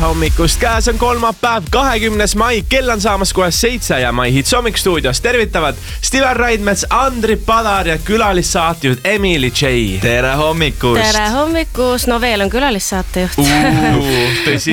hommikust, käes on kolmapäev, 20. mai, kell on saamas kohe 7 ja My Hits hommikustuudios tervitavad Steven Raidmets, Andri Padar ja külalissaatejuht Emily J. Tere hommikust! Tere hommikust! No veel on külalissaatejuht. Tõsi.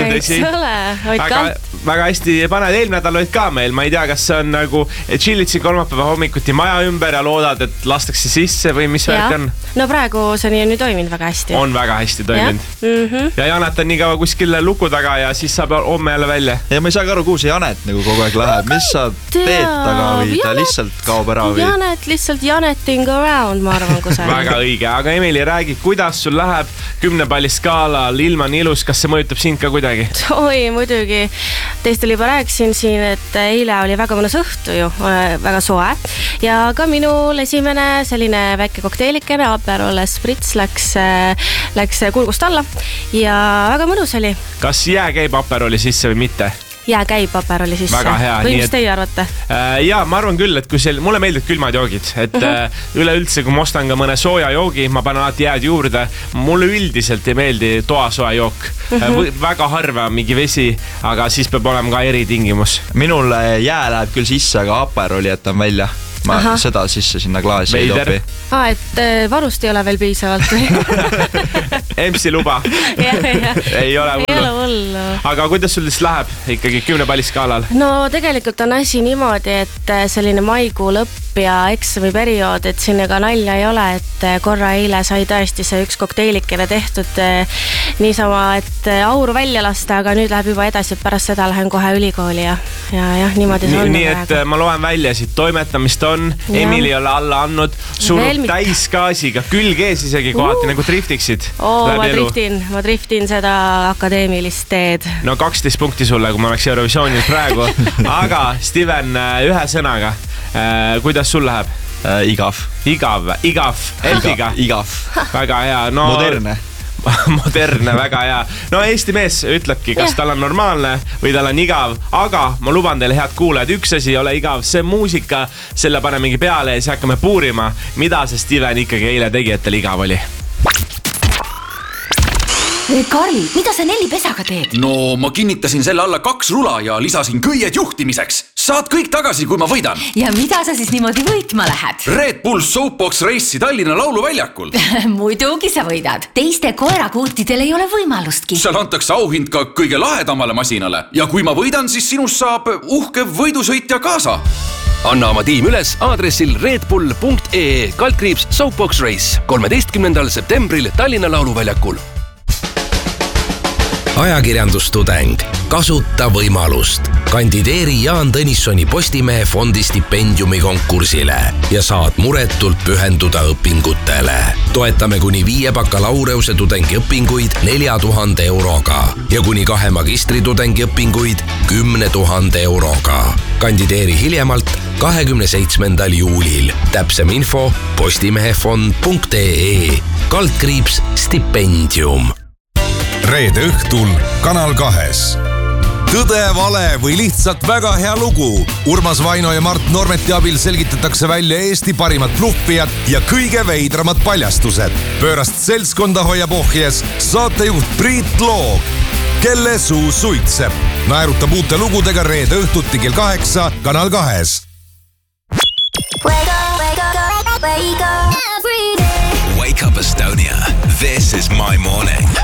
Väga hästi paned, eelmine nädal olid ka meil, ma ei tea, kas see on nagu chillitsi kolmapäeva hommikuti maja ümber ja loodad, et lastakse sisse või mis värk on? No praegu see nii on nüüd toiminud väga hästi. On väga hästi toiminud. Ja Janet on nii kaua kuskil luku taga ja siis saab homme jälle välja. Ja ma ei saagi aru, kuhu see Janet nagu kogu aeg läheb. Mis sa teed taga või ta lihtsalt kaob ära või? Janet lihtsalt Janeting around, ma arvan, kui sa väga õige, aga Emily, räägi, kuidas sul läheb 10 palli skaalal, ilma nii ilus, kas see mõjutab sind ka kuidagi? Oi, muidugi. Teistel juba rääkisin siin, et eile oli väga mõnus õhtu ju, väga soe. Ja ka minul esimene selline väike kokteilikene, Aperol Spritz läks kulgust alla ja väga mõnus oli. Kas jää käib Aperoli sisse või mitte? Jää käib Aperoli sisse. Väga hea. Või mis teie arvate? Jaa, ma arvan küll, et kui mulle meeldib külmad joogid, et üleüldse, kui ma ostan ka mõne sooja joogi, ma panen alati jääd juurde. Mulle üldiselt ei meeldi toasoe jook. Väga harva mingi vesi, aga siis peab olema ka eritingimus. Minul jää läheb küll sisse, aga Aperoli jätan välja. Ma seda sisse sinna klaasi ei topi. Et varust ei ole veel piisavalt või? Emsi luba. Ei ole hullu. Aga kuidas sul siis läheb ikkagi 10 palli skaalal? No tegelikult on asi niimoodi, et selline maikuu lõpp ja eksamiperiood, et siin ega nalja ei ole, et korra eile sai tõesti see üks kokteilikene tehtud niisama, et auru välja lasta, aga nüüd läheb juba edasi, et pärast seda lähen kohe ülikooli ja niimoodi see on. Nii, et ma loen välja siit, toimetamist on, Emily ole alla andnud, surub täisgaasiga, külg ees isegi kohati nagu driftiksid. Ma driftin seda akadeemilist teed. No 12 punkti sulle, kui ma oleks Eurovisioonil praegu, aga Steven, ühe sõnaga, kuidas sul läheb? Igav. Elfiga? Igav. Väga hea. No, modernne, väga hea. No Eesti mees ütlebki, kas tal on normaalne või tal on igav, aga ma luban teile, head kuulajad, üks asi ei ole igav, see muusika, selle pane mingi peale ja siis hakkame puurima, mida see Steven ikkagi eile tegi, et tal igav oli. Karli, mida sa Nelli pesaga teed? No, ma kinnitasin selle alla 2 rula ja lisasin köied juhtimiseks. Saad kõik tagasi, kui ma võidan. Ja mida sa siis niimoodi võitma lähed? Red Bull Soapbox Race'i Tallinna lauluväljakul. Muidugi sa võidad. Teiste koerakuutidel ei ole võimalustki. Seal antakse auhind ka kõige lahedamale masinale. Ja kui ma võidan, siis sinust saab uhke võidusõitja kaasa. Anna oma tiim üles aadressil redbull.ee/ Soapbox Race 13. septembril Tallinna lauluväljakul. Ajakirjandustudeng. Kasuta võimalust. Kandideeri Jaan Tõnissoni Postimehe fondi stipendiumi konkursile ja saad muretult pühenduda õpingutele. Toetame kuni 5 bakalaureuse tudengiõpinguid 4000 euroga ja kuni 2 magistritudengi õpinguid 10 000 euroga. Kandideeri hiljemalt 27. juulil. Täpsem info postimehefond.ee/ stipendium. Reede õhtul Kanal 2. Tõde, vale või lihtsalt väga hea lugu. Urmas Vaino ja Mart Normeti abil selgitatakse välja Eesti parimad bluffijad ja kõige veidramad paljastused. Pöörast seltskonda hoiab ohjes saatejuht Priit Loog, kelle suu suitseb. Naerutab uute lugudega reede õhtuti kell 8 Kanal 2. Wake up Estonia. This is my morning.